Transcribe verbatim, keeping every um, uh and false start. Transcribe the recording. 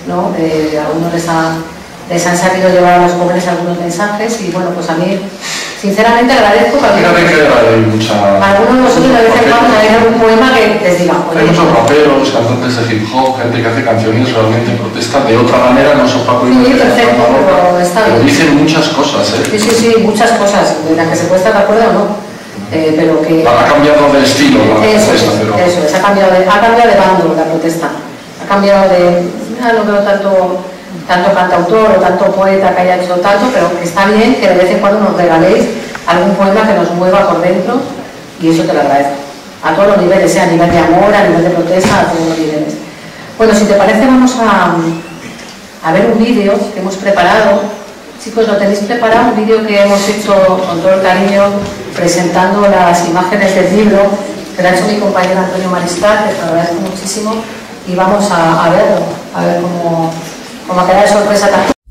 ¿no? Eh, algunos les, ha, les han sabido llevar a los jóvenes algunos mensajes y bueno, pues a mí sinceramente agradezco que algunos, hay mucha, algunos de vosotros de vez en cuando hay algún poema que les diga, oye, hay muchos raperos, cantantes de hip hop, gente que hace canciones realmente protesta de otra manera, no son Paco y sí, perfecto, pero está pero bien. dicen muchas cosas, ¿eh? Sí, sí, sí, muchas cosas, de las que se puede estar de acuerdo o no, eh, pero que... Ha cambiado de estilo la eso, protesta, pero... Eso es, ha cambiado de, ha cambiado de bando la protesta, ha cambiado de... Ya no veo tanto, tanto cantautor o tanto poeta que haya hecho tanto, pero que está bien que de vez en cuando nos regaléis algún poema que nos mueva por dentro y eso te lo agradezco, a todos los niveles, sea a nivel de amor, a nivel de protesta, a todos los niveles. Bueno, si te parece vamos a, a ver un vídeo que hemos preparado. Chicos, ¿lo tenéis preparado? Un vídeo que hemos hecho con todo el cariño presentando las imágenes del libro que lo ha hecho mi compañero Antonio Mariscal, que te agradezco muchísimo y vamos a, a verlo, a ver cómo, cómo queda de sorpresa también.